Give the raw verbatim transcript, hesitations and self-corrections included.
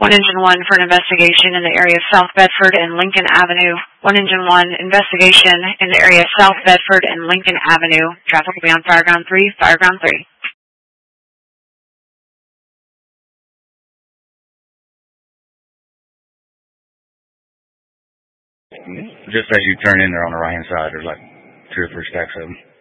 One engine one for an investigation in the area of South Bedford and Lincoln Avenue. One engine one, investigation in the area of South Bedford and Lincoln Avenue. Traffic will be on Fireground three, Fireground three. Just as you turn in there on the right hand side, there's like two or three stacks of them.